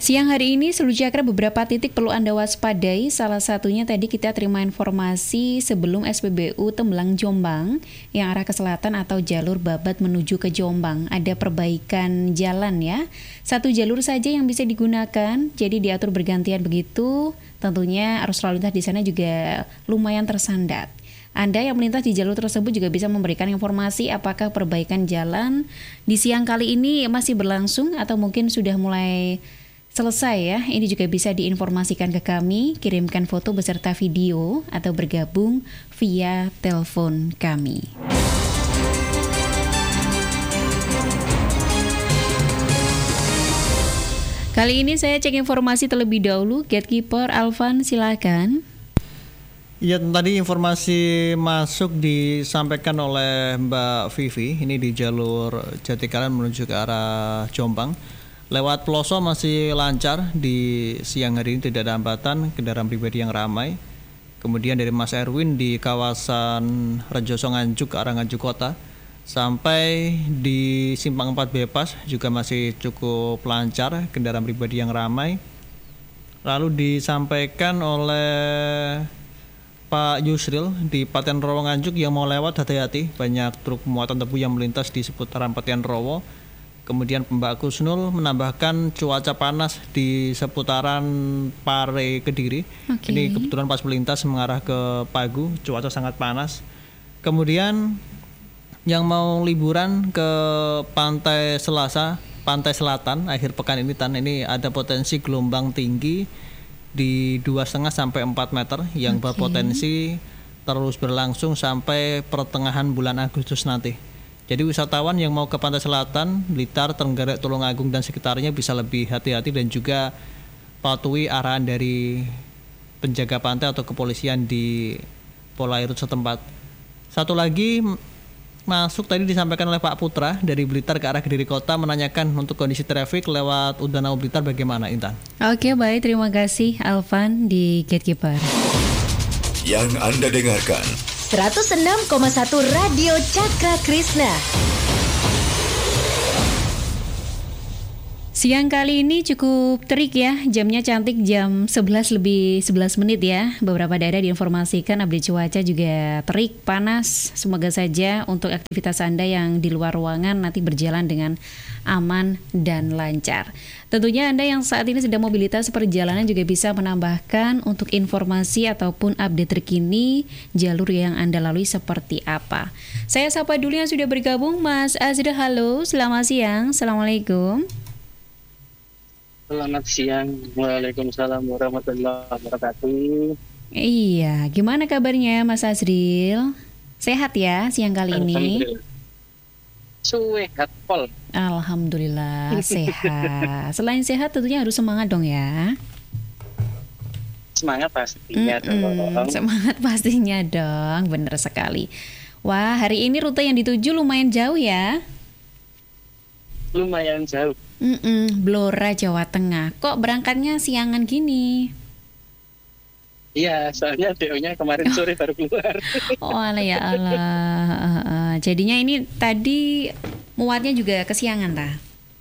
Siang hari ini seluruh Jakra beberapa titik perlu Anda waspadai. Salah satunya tadi kita terima informasi sebelum SPBU Tembelang Jombang yang arah ke selatan atau jalur Babat menuju ke Jombang. Ada perbaikan jalan ya. Satu jalur saja yang bisa digunakan, jadi diatur bergantian begitu. Tentunya arus lalu lintas di sana juga lumayan tersendat. Anda yang melintas di jalur tersebut juga bisa memberikan informasi apakah perbaikan jalan di siang kali ini masih berlangsung atau mungkin sudah mulai selesai ya. Ini juga bisa diinformasikan ke kami, kirimkan foto beserta video atau bergabung via telepon kami. Kali ini saya cek informasi terlebih dahulu. Gatekeeper Alvan, silakan. Ya, tadi informasi masuk disampaikan oleh Mbak Vivi, ini di jalur Jatikaryan menuju ke arah Jombang. Lewat Peloso masih lancar, di siang hari ini tidak ada hambatan, kendaraan pribadi yang ramai. Kemudian dari Mas Erwin di kawasan Rejoso Nganjuk ke arah Nganjuk Kota, sampai di Simpang 4 Bypass juga masih cukup lancar, kendaraan pribadi yang ramai. Lalu disampaikan oleh Pak Yusril di Patian Rowo Nganjuk yang mau lewat hati-hati, banyak truk muatan tebu yang melintas di seputaran Patian Rowo. Kemudian Mbak Kusnul menambahkan cuaca panas di seputaran Pare Kediri. Ini kebetulan pas melintas mengarah ke Pagu, cuaca sangat panas. Kemudian yang mau liburan ke Pantai Selasa, Pantai Selatan akhir pekan ini ada potensi gelombang tinggi di 2,5 sampai 4 meter yang berpotensi terus berlangsung sampai pertengahan bulan Agustus nanti. Jadi wisatawan yang mau ke Pantai Selatan, Blitar, Trenggalek, Tulungagung dan sekitarnya bisa lebih hati-hati dan juga patuhi arahan dari penjaga pantai atau kepolisian di Polairut setempat. Satu lagi masuk tadi disampaikan oleh Pak Putra dari Blitar ke arah Kediri Kota menanyakan untuk kondisi trafik lewat Udanau Blitar bagaimana, Intan? Oke, baik, terima kasih Alvan di Gatekeeper. Yang Anda dengarkan 106,1 Radio Cakra Krisna. Siang kali ini cukup terik ya, jamnya cantik jam 11 lebih 11 menit ya. Beberapa daerah diinformasikan update cuaca juga terik, panas. Semoga saja untuk aktivitas Anda yang di luar ruangan nanti berjalan dengan aman dan lancar. Tentunya Anda yang saat ini sedang mobilitas perjalanan juga bisa menambahkan untuk informasi ataupun update terkini jalur yang Anda lalui seperti apa. Saya sapa dulu yang sudah bergabung, Mas Azril. Halo, selamat siang. Assalamualaikum. Selamat siang, Waalaikumsalam warahmatullahi wabarakatuh. Iya, gimana kabarnya Mas Azril? Sehat ya siang kali ini? Sehat, Pol. Alhamdulillah sehat. Selain sehat tentunya harus semangat dong ya. Semangat pastinya dong. Semangat pastinya dong, bener sekali. Wah, hari ini rute yang dituju lumayan jauh ya? Lumayan jauh. Blora, Jawa Tengah. Kok berangkatnya siangan gini? Iya, soalnya DO-nya kemarin sore baru keluar. Oh alah ya Allah. Jadinya ini tadi muatnya juga kesiangan ta?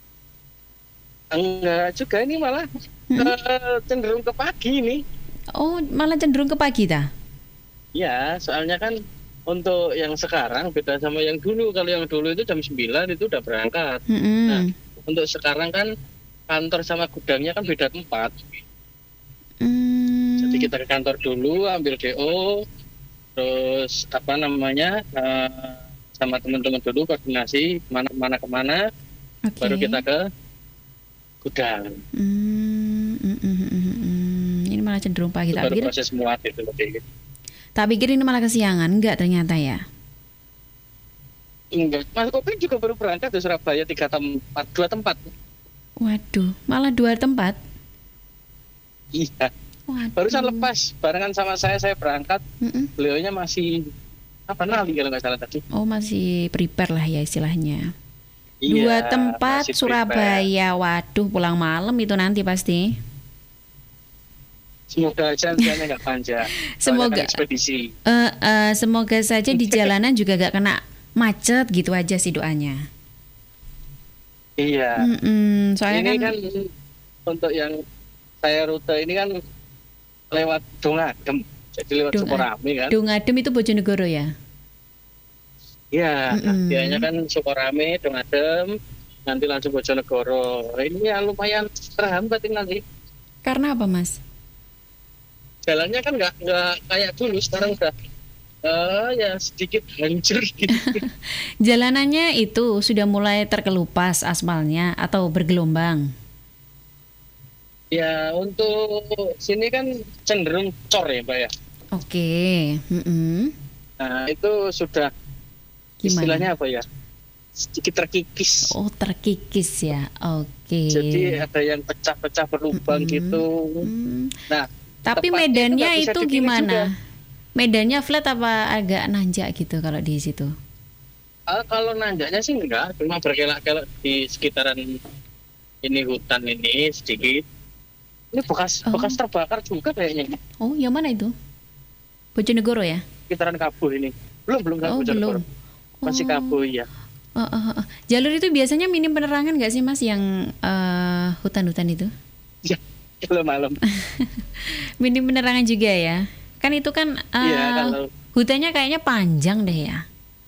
Enggak juga, ini malah cenderung ke pagi nih. Oh, malah cenderung ke pagi ta? Iya, soalnya kan untuk yang sekarang beda sama yang dulu. Kalau yang dulu itu jam 9 itu udah berangkat. Nah, untuk sekarang kan kantor sama gudangnya kan beda tempat. Jadi kita ke kantor dulu, ambil DO, terus sama teman-teman dulu koordinasi kemana, baru kita ke gudang. Ini malah cenderung pagi. Baru proses muat itu. Tak pikir ini malah kesiangan, enggak ternyata ya? Enggak, Mas Kopin juga baru berangkat di Surabaya 2 tempat. Waduh, malah 2 tempat? Iya. Waduh. Barusan lepas, barengan sama saya berangkat. Beliaunya masih nali kalau nggak salah tadi. Oh, masih prepare lah ya istilahnya. Iya, 2 tempat Surabaya, waduh pulang malam itu nanti pasti. Semoga jalannya nggak panjang. Semoga ekspedisi. Semoga saja di jalanan juga gak kena macet gitu aja sih doanya. Iya. Soalnya ini kan untuk yang saya rute ini kan lewat Dongadem, jadi lewat Sukorame kan. Dongadem itu Bojonegoro ya? Iya, biasanya kan Sukorame, Dongadem, nanti langsung Bojonegoro. Ini ya lumayan terhambat ini nanti. Karena apa, Mas? Jalannya kan nggak kayak dulu, sekarang udah ya sedikit hancur gitu. Jalanannya itu sudah mulai terkelupas aspalnya atau bergelombang? Ya untuk sini kan cenderung cor ya Mbak ya. Oke. Nah itu sudah istilahnya apa ya? Sedikit terkikis. Oh terkikis ya, oke. Jadi ada yang pecah-pecah berlubang gitu. Nah tapi medannya itu gimana? Juga. Medannya flat apa agak nanjak gitu kalau di situ? Kalau nanjaknya sih enggak, cuma berkelak-kelak di sekitaran ini hutan ini sedikit. Ini bekas terbakar juga kayaknya. Oh, yang mana itu? Bojonegoro ya? Sekitaran Kabuh ini. Belum Bojonegoro. Masih Kabuh ya. Jalur itu biasanya minim penerangan nggak sih Mas yang hutan-hutan itu? Ya, kalau malam. Minim penerangan juga ya? Kan itu kan kalau hutannya kayaknya panjang deh ya?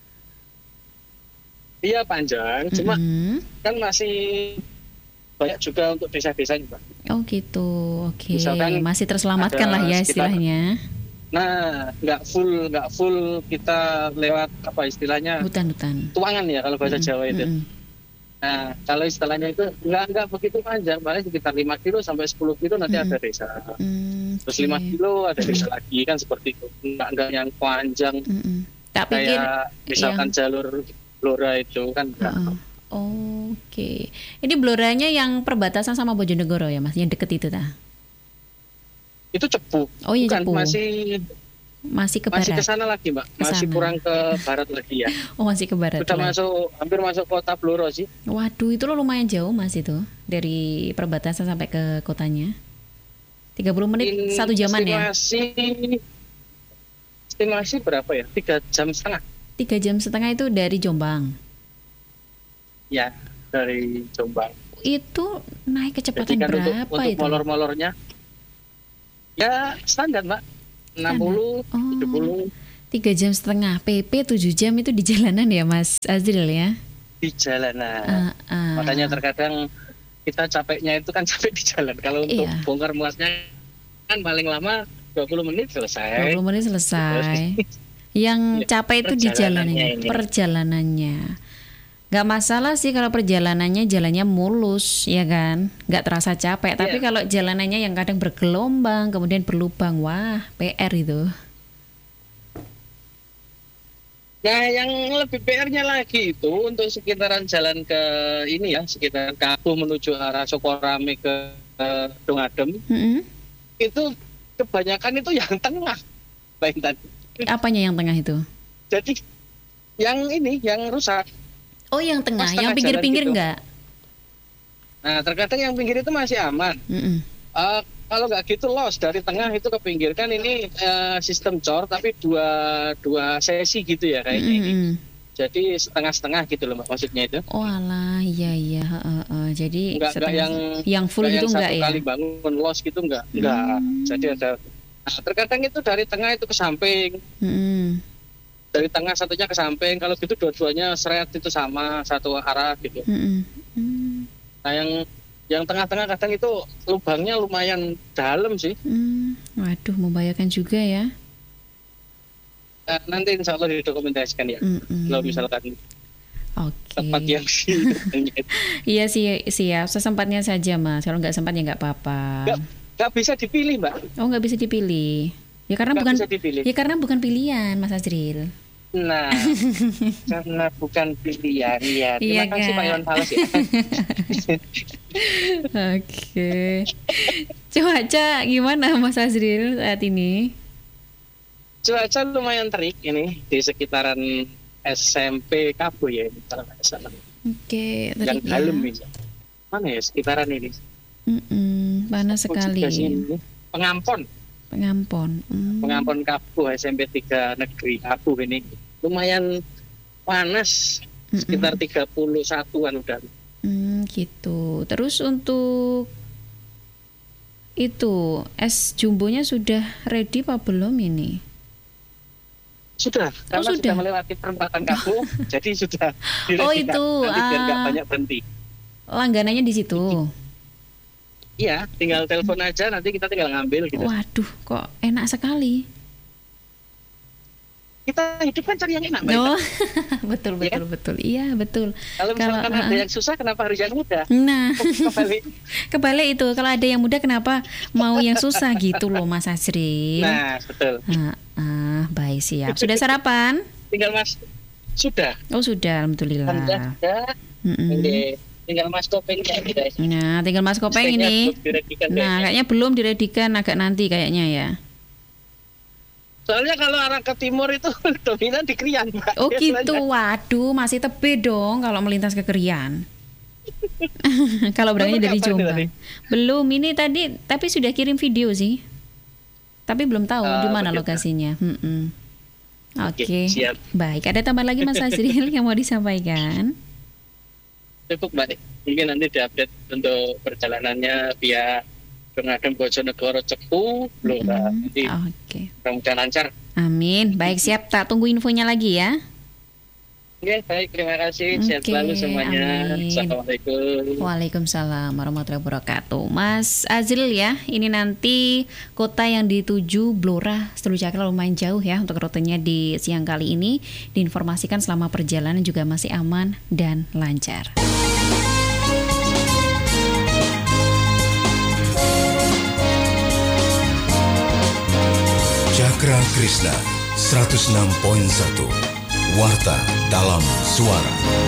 Iya panjang, cuma kan masih banyak juga untuk desa-desa juga. Oh gitu, oke. Misalkan masih terselamatkan lah ya istilahnya. Nah, nggak full kita lewat apa istilahnya? Hutan-hutan. Tuangan ya kalau bahasa Jawa itu. Nah, kalau istilahnya itu nggak begitu panjang, paling sekitar 5 kilo sampai 10 kilo nanti ada desa. Terus 5 kilo ada desa lagi kan seperti itu. Nggak yang panjang. Tak pikir kayak misalkan jalur Blora itu kan enggak. Oke. Ini Bloranya yang perbatasan sama Bojonegoro ya Mas, yang deket itu ta? Itu Cepu. Oh iya Bukan, Cepu. Masih ke barat. Masih ke sana lagi, Mbak. Masih kurang ke barat lagi ya. Oh, masih ke barat. Sudah hampir masuk kota Blora sih. Waduh, itu lo lumayan jauh Mas itu dari perbatasan sampai ke kotanya. 30 menit, 1 jaman ya? Estimasi berapa ya? 3 jam setengah. 3 jam setengah itu dari Jombang? Ya, dari Jombang. Itu naik kecepatan kan berapa untuk itu? molor-molornya? Ya, standar Mbak. 60, 70. 3 jam setengah, PP 7 jam itu di jalanan ya Mas Azril ya? Di jalanan. Makanya terkadang kita capeknya itu kan capek di jalan. Kalau untuk bongkar muatnya kan paling lama 20 menit selesai. 20 menit selesai. Yang capek itu di perjalanannya. Gak masalah sih kalau perjalanannya jalannya mulus, ya kan? Gak terasa capek. Tapi kalau jalanannya yang kadang bergelombang, kemudian berlubang, wah PR itu. Nah, yang lebih PR-nya lagi itu untuk sekitaran jalan ke ini ya, sekitaran Kabuh menuju arah Sukorame ke Dongadem. Itu kebanyakan itu yang tengah, Mbak Intan. Apanya yang tengah itu? Jadi yang ini, yang rusak. Oh, yang tengah, yang pinggir-pinggir gitu. Enggak? Nah, terkadang yang pinggir itu masih aman. Kalau nggak gitu los dari tengah itu ke pinggir kan ini sistem cor tapi dua sesi gitu ya kayaknya ini. Jadi setengah-setengah gitu loh Mbak maksudnya itu. Oh alah, iya. Jadi enggak yang full itu enggak ya? Satu kali bangun los gitu enggak. Jadi ada. Nah, terkadang itu dari tengah itu ke samping. Dari tengah satunya ke samping. Kalau gitu dua-duanya seret itu sama satu arah gitu. Nah yang tengah-tengah kadang itu lubangnya lumayan dalam sih. Waduh, membahayakan juga ya. Nanti insya Allah didokumentasikan ya. Kalau misalkan tempat yang iya sih, siap. Sesempatnya saja Mas. Kalau nggak sempat ya nggak apa-apa. Nggak bisa dipilih Mbak. Oh, nggak bisa dipilih. Ya karena bukan pilihan Mas Azril. Nah, karena bukan pilihan ya. Terima kasih Pak Iwan Fals ya. Oke. Cuaca gimana Mas Azril saat ini? Cuaca lumayan terik ini di sekitaran SMP Kabuh ya, Oke, yang dalam ini. Mana ya sekitaran ini? Panas sekali. Pengampon. Pengampon Kabuh SMP 3 Negeri Kabuh ini lumayan panas, sekitar 31-an udah. Gitu. Terus untuk Itu es jumbonya sudah ready apa belum ini? Sudah, karena sudah melewati perempatan kampung, jadi sudah Oh itu, nanti biar nggak banyak berhenti. Langganannya di situ. Iya, tinggal telepon aja, nanti kita tinggal ngambil gitu. Waduh, kok enak sekali. Kita hidup kan cari yang enak, Mbak. Oh, betul. Iya, betul. Kalau misalkan ada yang susah, kenapa harus yang mudah? Nah, kebalik itu. Kalau ada yang mudah, kenapa mau yang susah gitu loh, Mas Azril? Nah, betul. Baik, siap. Sudah sarapan? Tinggal Mas. Sudah. Oh, sudah. Alhamdulillah. Sudah. Tinggal Mas Kopengnya. Nah, tinggal Mas Kopeng ini. Nah, kayaknya belum diredikan, agak nanti kayaknya ya. Soalnya kalau arah ke timur itu dominan di Krian, Mbak. Oh gitu, waduh, masih tebe dong kalau melintas ke Krian. Kalau berangkatnya dari Jombang. Belum, ini tadi, tapi sudah kirim video sih. Tapi belum tahu di mana lokasinya. Oke. Siap. Baik, ada tambahan lagi Mas Azril yang mau disampaikan? Cukup, Mbak. Mungkin nanti diupdate untuk perjalanannya via Pengadem Bojonegoro Cepu, Blora. Jadi mudah-mudahan lancar. Amin. Baik, siap. Tak tunggu infonya lagi ya. Oke, baik. Terima kasih. Sehat selalu semuanya. Amin. Assalamualaikum. Waalaikumsalam warahmatullahi wabarakatuh. Mas Azril ya, ini nanti kota yang dituju Blora seluruh Jakarta lumayan jauh ya untuk rutenya di siang kali ini. Diinformasikan selama perjalanan juga masih aman dan lancar. Cakra Krishna 106.1 Warta dalam Suara.